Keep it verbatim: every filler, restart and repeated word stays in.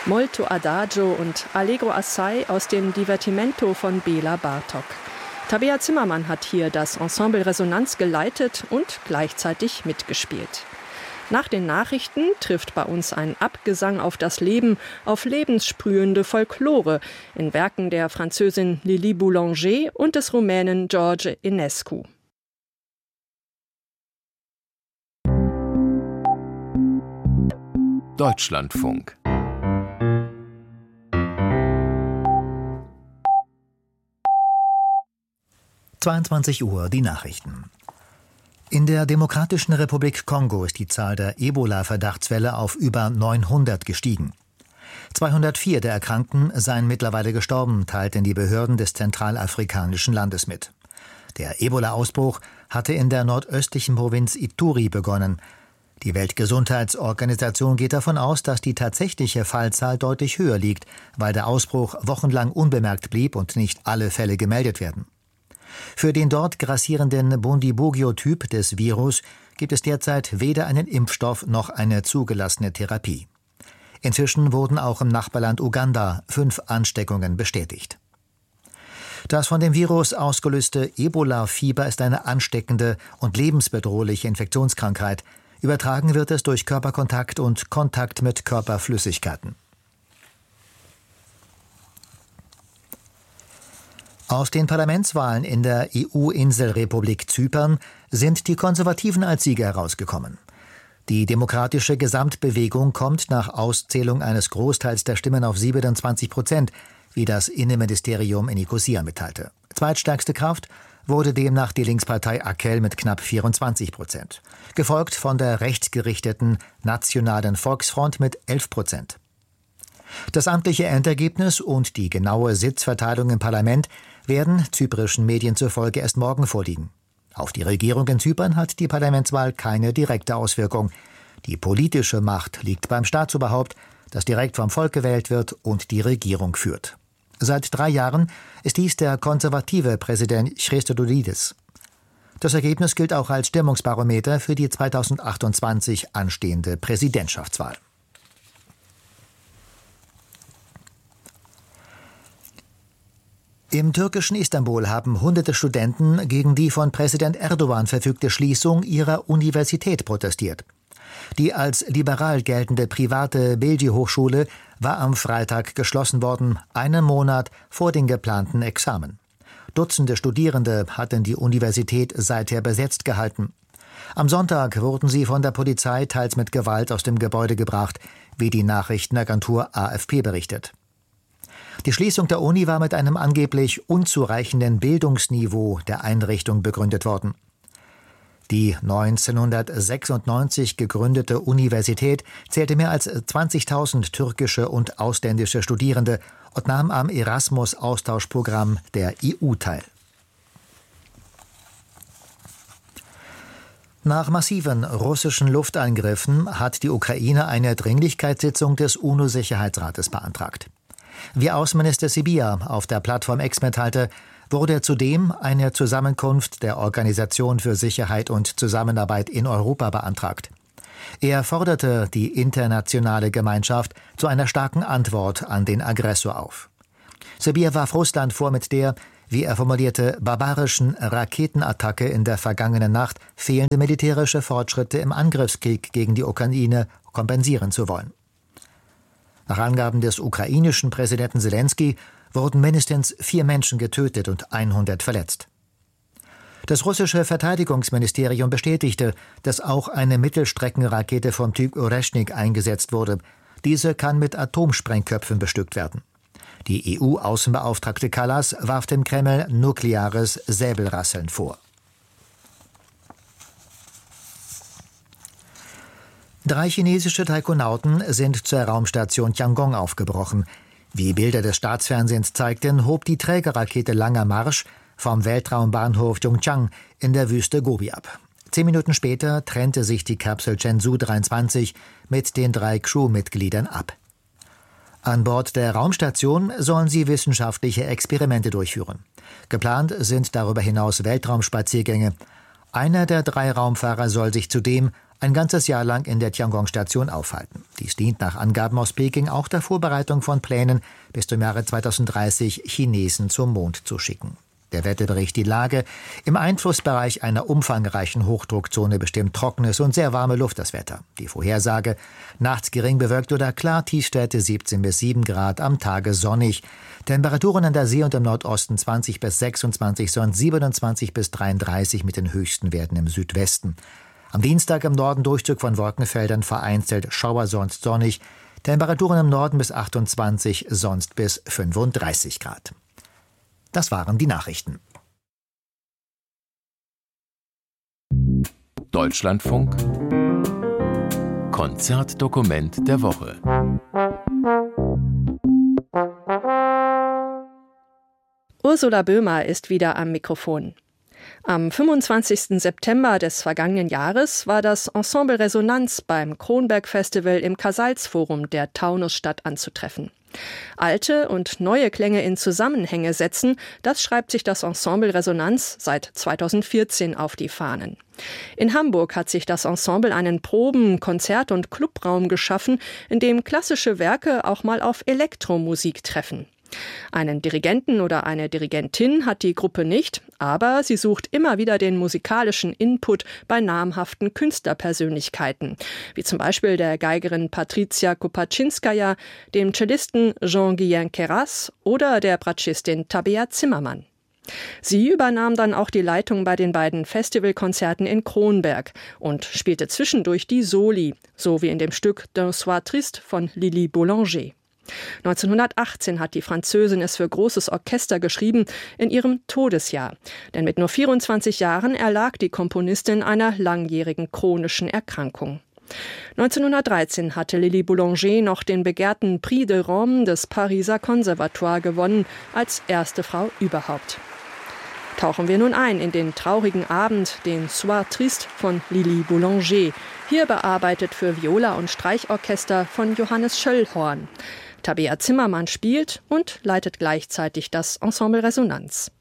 Molto Adagio und Allegro assai aus dem Divertimento von Béla Bartók. Tabea Zimmermann hat hier das Ensemble Resonanz geleitet und gleichzeitig mitgespielt. Nach den Nachrichten trifft bei uns ein Abgesang auf das Leben, auf lebenssprühende Folklore in Werken der Französin Lili Boulanger und des Rumänen George Enescu. Deutschlandfunk. zweiundzwanzig Uhr, die Nachrichten. In der Demokratischen Republik Kongo ist die Zahl der Ebola-Verdachtsfälle auf über neunhundert gestiegen. zweihundertvier der Erkrankten seien mittlerweile gestorben, teilten die Behörden des zentralafrikanischen Landes mit. Der Ebola-Ausbruch hatte in der nordöstlichen Provinz Ituri begonnen. Die Weltgesundheitsorganisation geht davon aus, dass die tatsächliche Fallzahl deutlich höher liegt, weil der Ausbruch wochenlang unbemerkt blieb und nicht alle Fälle gemeldet werden. Für den dort grassierenden Bundibugyo-Typ des Virus gibt es derzeit weder einen Impfstoff noch eine zugelassene Therapie. Inzwischen wurden auch im Nachbarland Uganda fünf Ansteckungen bestätigt. Das von dem Virus ausgelöste Ebola-Fieber ist eine ansteckende und lebensbedrohliche Infektionskrankheit. Übertragen wird es durch Körperkontakt und Kontakt mit Körperflüssigkeiten. Aus den Parlamentswahlen in der E U-Inselrepublik Zypern sind die Konservativen als Sieger herausgekommen. Die demokratische Gesamtbewegung kommt nach Auszählung eines Großteils der Stimmen auf siebenundzwanzig Prozent, wie das Innenministerium in Nikosia mitteilte. Zweitstärkste Kraft wurde demnach die Linkspartei Akel mit knapp vierundzwanzig Prozent, gefolgt von der rechtsgerichteten Nationalen Volksfront mit elf Prozent. Das amtliche Endergebnis und die genaue Sitzverteilung im Parlament werden zyprischen Medien zufolge erst morgen vorliegen. Auf die Regierung in Zypern hat die Parlamentswahl keine direkte Auswirkung. Die politische Macht liegt beim Staatsoberhaupt, das direkt vom Volk gewählt wird und die Regierung führt. Seit drei Jahren ist dies der konservative Präsident Christodoulidis. Das Ergebnis gilt auch als Stimmungsbarometer für die zweitausendachtundzwanzig anstehende Präsidentschaftswahl. Im türkischen Istanbul haben hunderte Studenten gegen die von Präsident Erdogan verfügte Schließung ihrer Universität protestiert. Die als liberal geltende private Bilgi-Hochschule war am Freitag geschlossen worden, einen Monat vor den geplanten Examen. Dutzende Studierende hatten die Universität seither besetzt gehalten. Am Sonntag wurden sie von der Polizei teils mit Gewalt aus dem Gebäude gebracht, wie die Nachrichtenagentur A F P berichtet. Die Schließung der Uni war mit einem angeblich unzureichenden Bildungsniveau der Einrichtung begründet worden. Die neunzehnhundertsechsundneunzig gegründete Universität zählte mehr als zwanzigtausend türkische und ausländische Studierende und nahm am Erasmus-Austauschprogramm der E U teil. Nach massiven russischen Luftangriffen hat die Ukraine eine Dringlichkeitssitzung des UNO-Sicherheitsrates beantragt. Wie Außenminister Sybiha auf der Plattform X mitteilte, wurde zudem eine Zusammenkunft der Organisation für Sicherheit und Zusammenarbeit in Europa beantragt. Er forderte die internationale Gemeinschaft zu einer starken Antwort an den Aggressor auf. Sybiha warf Russland vor, mit der, wie er formulierte, barbarischen Raketenattacke in der vergangenen Nacht fehlende militärische Fortschritte im Angriffskrieg gegen die Ukraine kompensieren zu wollen. Nach Angaben des ukrainischen Präsidenten Selenskyj wurden mindestens vier Menschen getötet und hundert verletzt. Das russische Verteidigungsministerium bestätigte, dass auch eine Mittelstreckenrakete vom Typ Oreschnik eingesetzt wurde. Diese kann mit Atomsprengköpfen bestückt werden. Die E U-Außenbeauftragte Kallas warf dem Kreml nukleares Säbelrasseln vor. Drei chinesische Taikonauten sind zur Raumstation Tiangong aufgebrochen. Wie Bilder des Staatsfernsehens zeigten, hob die Trägerrakete Langer Marsch vom Weltraumbahnhof Zhongchang in der Wüste Gobi ab. Zehn Minuten später trennte sich die Kapsel Chenzhou dreiundzwanzig mit den drei Crewmitgliedern ab. An Bord der Raumstation sollen sie wissenschaftliche Experimente durchführen. Geplant sind darüber hinaus Weltraumspaziergänge. Einer der drei Raumfahrer soll sich zudem ein ganzes Jahr lang in der Tiangong-Station aufhalten. Dies dient nach Angaben aus Peking auch der Vorbereitung von Plänen, bis zum Jahre zweitausenddreißig Chinesen zum Mond zu schicken. Der Wetterbericht die Lage: Im Einflussbereich einer umfangreichen Hochdruckzone bestimmt trockenes und sehr warme Luft das Wetter. Die Vorhersage: nachts gering bewölkt oder klar, Tiefstwerte siebzehn bis sieben Grad, am Tage sonnig. Temperaturen an der See und im Nordosten zwanzig bis sechsundzwanzig, sonst siebenundzwanzig bis dreiunddreißig mit den höchsten Werten im Südwesten. Am Dienstag im Norden Durchzug von Wolkenfeldern, vereinzelt Schauer, sonst sonnig. Temperaturen im Norden bis achtundzwanzig, sonst bis fünfunddreißig Grad. Das waren die Nachrichten. Deutschlandfunk Konzertdokument der Woche. Ursula Böhmer ist wieder am Mikrofon. Am fünfundzwanzigsten September des vergangenen Jahres war das Ensemble Resonanz beim Kronberg Festival im Casals-Forum der Taunusstadt anzutreffen. Alte und neue Klänge in Zusammenhänge setzen, das schreibt sich das Ensemble Resonanz seit zweitausendvierzehn auf die Fahnen. In Hamburg hat sich das Ensemble einen Proben-, Konzert- und Clubraum geschaffen, in dem klassische Werke auch mal auf Elektromusik treffen. Einen Dirigenten oder eine Dirigentin hat die Gruppe nicht, aber sie sucht immer wieder den musikalischen Input bei namhaften Künstlerpersönlichkeiten, wie zum Beispiel der Geigerin Patricia Kopaczynskaja, dem Cellisten Jean-Guillain Queyras oder der Bratschistin Tabea Zimmermann. Sie übernahm dann auch die Leitung bei den beiden Festivalkonzerten in Kronberg und spielte zwischendurch die Soli, so wie in dem Stück D'un Soir Triste von Lili Boulanger. neunzehnhundertachtzehn hat die Französin es für großes Orchester geschrieben, in ihrem Todesjahr. Denn mit nur vierundzwanzig Jahren erlag die Komponistin einer langjährigen chronischen Erkrankung. neunzehnhundertdreizehn hatte Lili Boulanger noch den begehrten Prix de Rome des Pariser Conservatoire gewonnen, als erste Frau überhaupt. Tauchen wir nun ein in den traurigen Abend, den Soir Triste von Lili Boulanger, hier bearbeitet für Viola und Streichorchester von Johannes Schöllhorn. Tabea Zimmermann spielt und leitet gleichzeitig das Ensemble Resonanz.